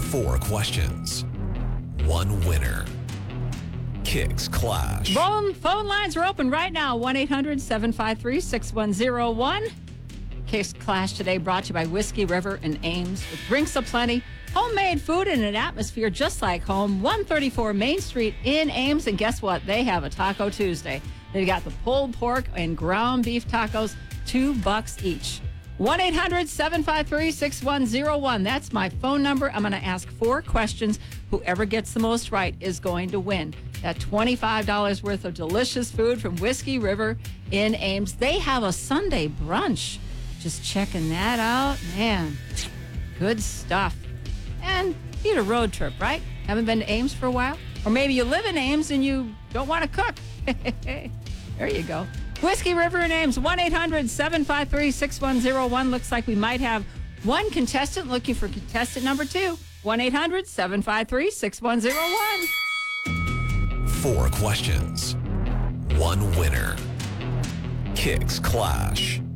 4 questions, 1 winner. Kicks Clash. Phone lines are open right now. 1-800-753-6101. Kicks Clash today brought to you by Whiskey River and Ames with drinks aplenty, homemade food in an atmosphere just like home. 134 Main Street in Ames. And guess what? They have a Taco Tuesday. They've got the pulled pork and ground beef tacos, $2 each. 1-800-753-6101. That's my phone number. I'm going to ask 4 questions. Whoever gets the most right is going to win that $25 worth of delicious food from Whiskey River in Ames. They have a Sunday brunch. Just checking that out. Man, good stuff. And need a road trip, right? Haven't been to Ames for a while? Or maybe you live in Ames and you don't want to cook. There you go. Whiskey River and Ames, 1-800-753-6101. Looks like we might have one contestant looking for contestant number 2. 1-800-753-6101. 4 questions, 1 winner. Kicks Clash.